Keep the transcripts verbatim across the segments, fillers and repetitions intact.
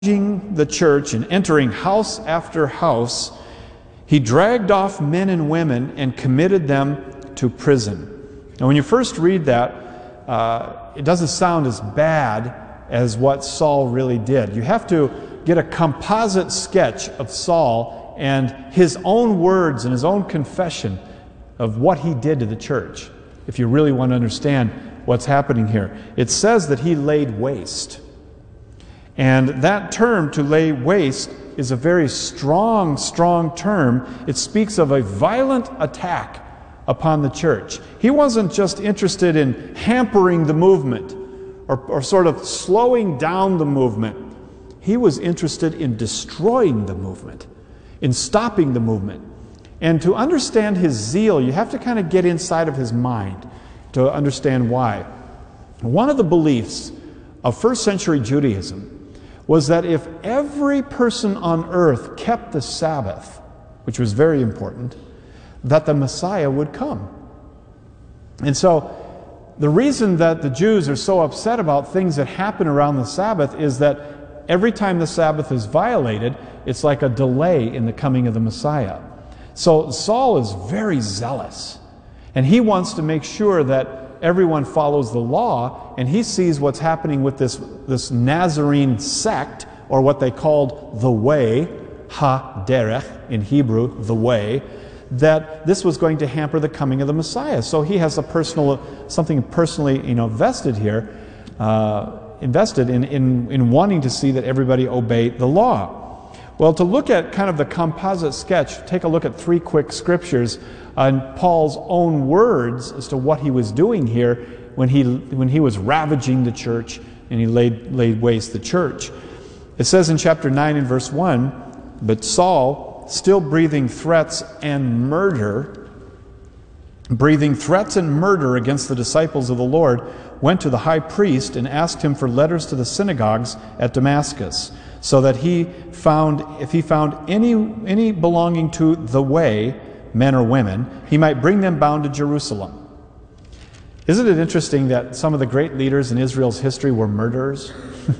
the church and entering house after house, he dragged off men and women and committed them to prison. Now, when you first read that, uh, it doesn't sound as bad as what Saul really did. You have to get a composite sketch of Saul and his own words and his own confession of what he did to the church, if you really want to understand what's happening here. It says that he laid waste. And that term, to lay waste, is a very strong, strong term. It speaks of a violent attack upon the church. He wasn't just interested in hampering the movement or, or sort of slowing down the movement. He was interested in destroying the movement, in stopping the movement. And to understand his zeal, you have to kind of get inside of his mind to understand why. One of the beliefs of first century Judaism was that if every person on earth kept the Sabbath, which was very important, that the Messiah would come. And so the reason that the Jews are so upset about things that happen around the Sabbath is that every time the Sabbath is violated, it's like a delay in the coming of the Messiah. So Saul is very zealous, and he wants to make sure that everyone follows the law, and he sees what's happening with this, this Nazarene sect, or what they called the Way, Ha-derech in Hebrew, the Way, that this was going to hamper the coming of the Messiah. So he has a personal, something personally, you know, vested here, uh, invested in, in, in wanting to see that everybody obey the law. Well, to look at kind of the composite sketch, take a look at three quick scriptures on Paul's own words as to what he was doing here when he when he was ravaging the church and he laid laid waste the church. It says in chapter nine and verse one, but Saul, still breathing threats and murder, breathing threats and murder against the disciples of the Lord, went to the high priest and asked him for letters to the synagogues at Damascus, so that he found, if he found any any belonging to the Way, men or women, he might bring them bound to Jerusalem. Isn't it interesting that some of the great leaders in Israel's history were murderers?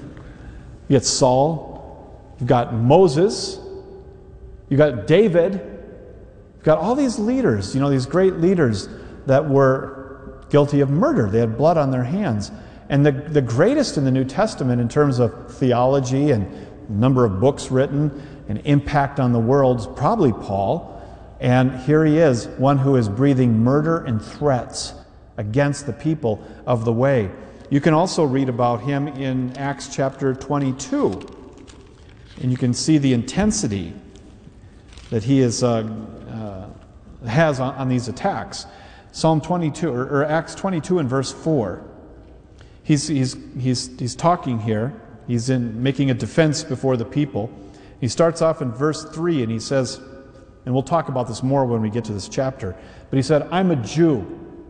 You got Saul, you've got Moses, you've got David, you've got all these leaders, you know, these great leaders that were guilty of murder. They had blood on their hands. And the, the greatest in the New Testament in terms of theology and number of books written and impact on the world is probably Paul. And here he is, one who is breathing murder and threats against the people of the Way. You can also read about him in Acts chapter twenty-two. And you can see the intensity that he is, uh, uh, has on, on these attacks. Psalm twenty-two, or, or Acts twenty-two and verse four. He's, he's, he's, he's talking here. He's in making a defense before the people. He starts off in verse three and he says, and we'll talk about this more when we get to this chapter, but he said, I'm a Jew,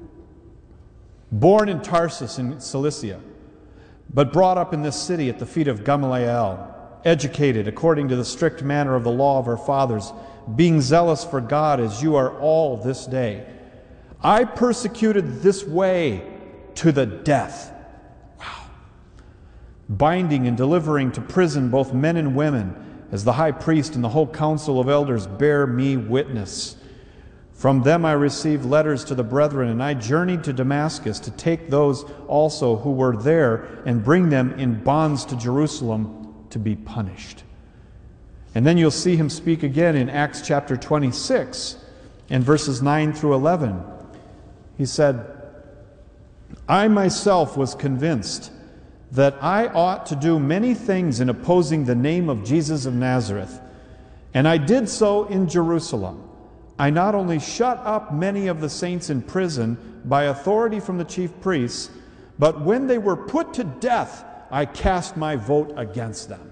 born in Tarsus in Cilicia, but brought up in this city at the feet of Gamaliel, educated according to the strict manner of the law of our fathers, being zealous for God as you are all this day. I persecuted this Way to the death. Wow. Binding and delivering to prison both men and women, as the high priest and the whole council of elders bear me witness. From them I received letters to the brethren, and I journeyed to Damascus to take those also who were there and bring them in bonds to Jerusalem to be punished. And then you'll see him speak again in Acts chapter twenty-six and verses nine through eleven. He said, I myself was convinced that I ought to do many things in opposing the name of Jesus of Nazareth. And I did so in Jerusalem. I not only shut up many of the saints in prison by authority from the chief priests, but when they were put to death, I cast my vote against them.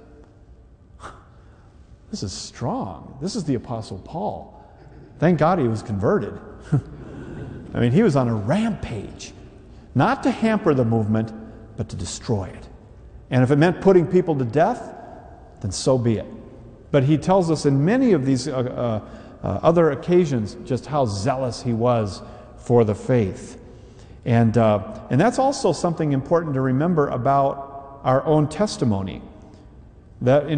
This is strong. This is the Apostle Paul. Thank God he was converted. I mean, he was on a rampage, not to hamper the movement, but to destroy it. And if it meant putting people to death, then so be it. But he tells us in many of these uh, uh, uh, other occasions just how zealous he was for the faith. And, uh, and that's also something important to remember about our own testimony. That